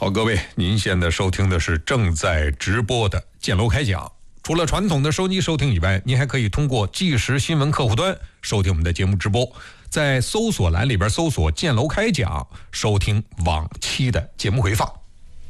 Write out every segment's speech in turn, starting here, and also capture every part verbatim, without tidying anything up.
好，各位，您现在收听的是正在直播的建楼开讲。除了传统的收音机收听以外，您还可以通过即时新闻客户端收听我们的节目直播，在搜索栏里边搜索建楼开讲，收听往期的节目回放。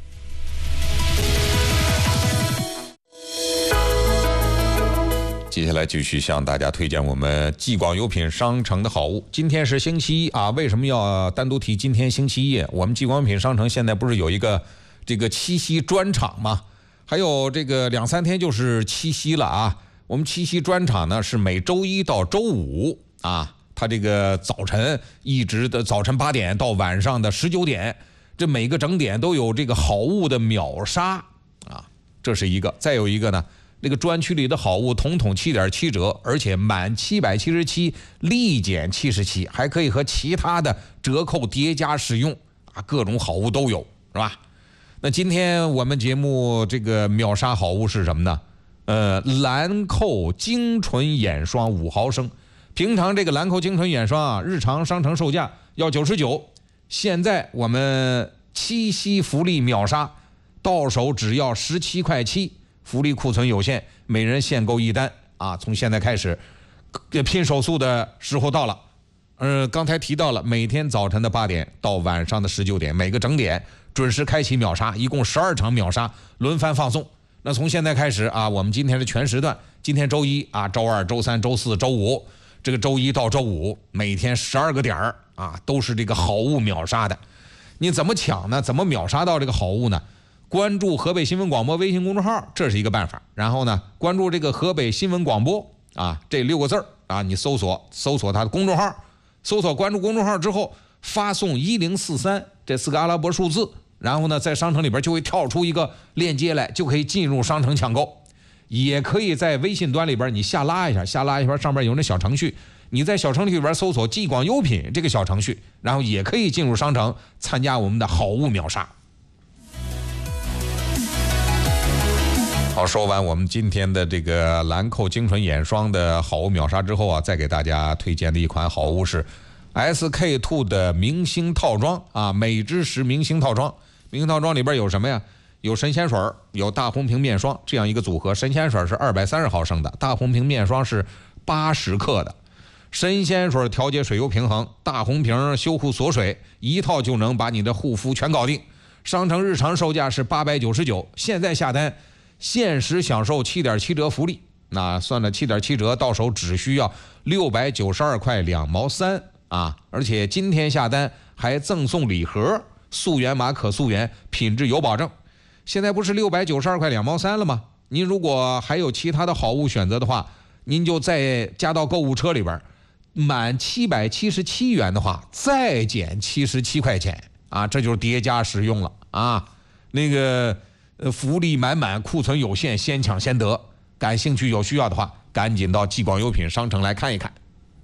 接下来继续向大家推荐我们继广优品商城的好物。今天是星期一啊，为什么要单独提今天星期一？我们继广优品商城现在不是有一个这个七夕专场吗？还有这个两三天就是七夕了啊。我们七夕专场呢是每周一到周五啊，它这个早晨一直的早晨八点到晚上的十九点，这每个整点都有这个好物的秒杀啊，这是一个。再有一个呢，这个专区里的好物统统七点七折，而且满七百七十七立减七十七，还可以和其他的折扣叠加使用啊，各种好物都有，是吧？那今天我们节目这个秒杀好物是什么呢？呃，兰蔻精纯眼霜五毫升，平常这个兰蔻精纯眼霜啊，日常商城售价要九十九，现在我们七夕福利秒杀，到手只要十七块七。福利库存有限，每人限购一单啊！从现在开始，拼手速的时候到了。呃，刚才提到了，每天早晨的八点到晚上的十九点，每个整点准时开启秒杀，一共十二场秒杀，轮番放送。那从现在开始啊，我们今天是全时段，今天周一啊，周二、周三、周四、周五，这个周一到周五，每天十二个点儿啊，都是这个好物秒杀的。你怎么抢呢？怎么秒杀到这个好物呢？关注河北新闻广播微信公众号，这是一个办法。然后呢，关注这个河北新闻广播啊，这六个字啊，你搜索搜索它的公众号，搜索关注公众号之后，发送一零四三这四个阿拉伯数字，然后呢，在商城里边就会跳出一个链接来，就可以进入商城抢购。也可以在微信端里边你下拉一下，下拉一下上面有那小程序，你在小程序里边搜索继广优品这个小程序，然后也可以进入商城参加我们的好物秒杀。好，说完我们今天的这个兰蔻精纯眼霜的好物秒杀之后啊，再给大家推荐的一款好物是 S K 二 的明星套装啊，美之时明星套装。明星套装里边有什么呀？有神仙水，有大红瓶面霜，这样一个组合。神仙水是二百三十毫升的，大红瓶面霜是八十克的。神仙水调节水油平衡，大红瓶修护锁水，一套就能把你的护肤全搞定。商城日常售价是八百九十九，现在下单限时享受 七点七折福利，那算了 七点七折，到手只需要六百九十二块两毛三啊！而且今天下单还赠送礼盒，溯源码可溯源，品质有保证。现在不是六百九十二块两毛三了吗？您如果还有其他的好物选择的话，您就再加到购物车里边，满七百七十七元的话，再减七十七块钱啊！这就是叠加使用了啊！那个。呃，福利满满，库存有限，先抢先得。感兴趣有需要的话，赶紧到继广优品商城来看一看。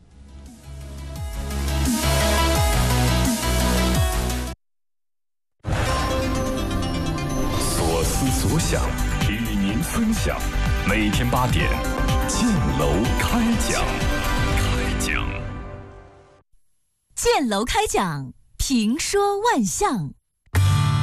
所思所想，与您分享。每天八点，建楼开讲。开讲。 建楼开讲，评说万象。